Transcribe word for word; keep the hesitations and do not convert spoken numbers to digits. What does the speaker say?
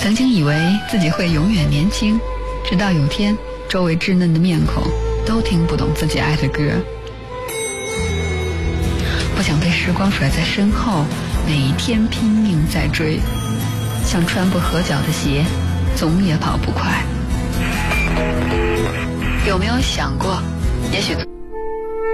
曾经以为自己会永远年轻，直到有天周围稚嫩的面孔都听不懂自己爱的歌。不想被时光甩在身后，每天拼命在追，像穿不合脚的鞋，总也跑不快。有没有想过，也许